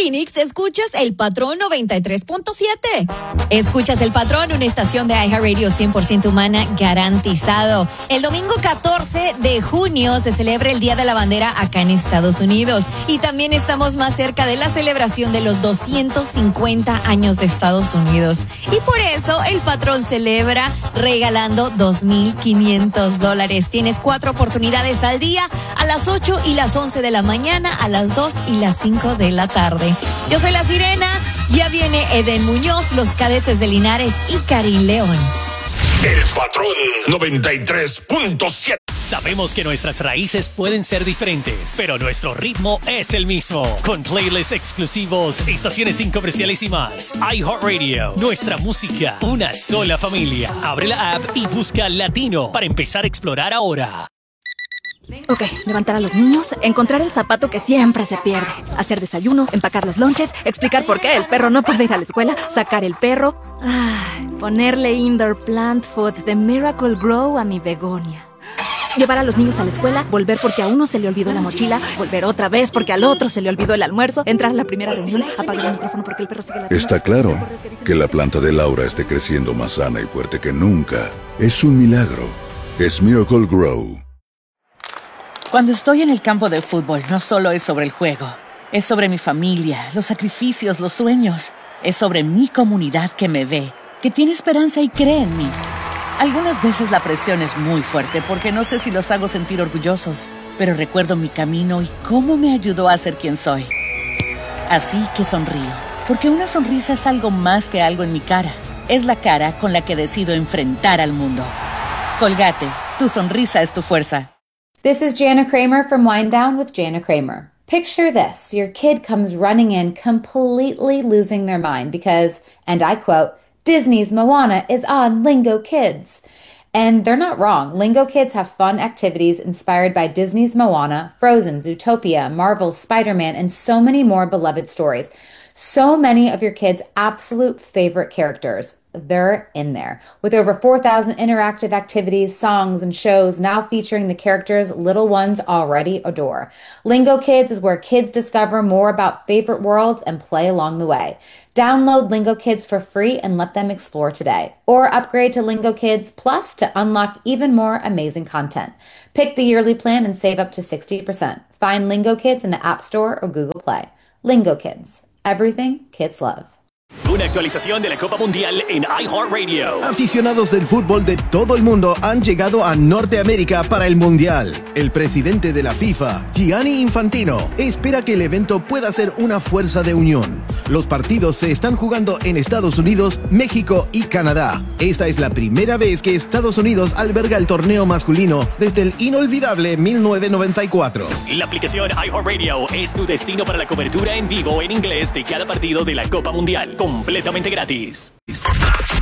Phoenix, escuchas El Patrón 93.7. Escuchas El Patrón, una estación de iHeartRadio 100% humana garantizado. El domingo 14 de junio se celebra el Día de la Bandera acá en Estados Unidos. Y también estamos más cerca de la celebración de los 250 años de Estados Unidos. Y por eso El Patrón celebra regalando $2,500. Tienes 4 oportunidades al día, a las 8 y las 11 de la mañana, a las 2 y las 5 de la tarde. Yo soy La Sirena, ya viene Eden Muñoz, los Cadetes de Linares y Karim León. El Patrón 93.7. Sabemos que nuestras raíces pueden ser diferentes, pero nuestro ritmo es el mismo. Con playlists exclusivos, estaciones sin comerciales y más. iHeartRadio, nuestra música, una sola familia. Abre la app y busca Latino para empezar a explorar ahora. Ok, levantar a los niños, encontrar el zapato que siempre se pierde, hacer desayuno, empacar los lonches, explicar por qué el perro no puede ir a la escuela, sacar el perro, ponerle indoor plant food de Miracle Grow a mi begonia. Llevar a los niños a la escuela, volver porque a uno se le olvidó la mochila, volver otra vez porque al otro se le olvidó el almuerzo, entrar a la primera reunión, apagar el micrófono porque el perro sigue ladrando. Está claro que la planta de Laura esté creciendo más sana y fuerte que nunca. Es un milagro. Es Miracle Grow. Cuando estoy en el campo de fútbol, no solo es sobre el juego. Es sobre mi familia, los sacrificios, los sueños. Es sobre mi comunidad que me ve, que tiene esperanza y cree en mí. Algunas veces la presión es muy fuerte porque no sé si los hago sentir orgullosos, pero recuerdo mi camino y cómo me ayudó a ser quien soy. Así que sonrío, porque una sonrisa es algo más que algo en mi cara. Es la cara con la que decido enfrentar al mundo. Colgate, tu sonrisa es tu fuerza. This is Jana Kramer from Wind Down with Jana Kramer. Picture this. Your kid comes running in completely losing their mind because, and I quote, Disney's Moana is on Lingo Kids. And they're not wrong. Lingo Kids have fun activities inspired by Disney's Moana, Frozen, Zootopia, Marvel's Spider-Man, and so many more beloved stories. So many of your kids' absolute favorite characters. They're in there. With over 4,000 interactive activities, songs, and shows now featuring the characters little ones already adore. Lingo Kids is where kids discover more about favorite worlds and play along the way. Download Lingo Kids for free and let them explore today. Or upgrade to Lingo Kids Plus to unlock even more amazing content. Pick the yearly plan and save up to 60%. Find Lingo Kids in the App Store or Google Play. Lingo Kids. Everything kids love. Una actualización de la Copa Mundial en iHeartRadio. Aficionados del fútbol de todo el mundo han llegado a Norteamérica para el Mundial. El presidente de la FIFA, Gianni Infantino, espera que el evento pueda ser una fuerza de unión. Los partidos se están jugando en Estados Unidos, México y Canadá. Esta es la primera vez que Estados Unidos alberga el torneo masculino desde el inolvidable 1994. La aplicación iHeartRadio es tu destino para la cobertura en vivo en inglés de cada partido de la Copa Mundial. Completamente gratis.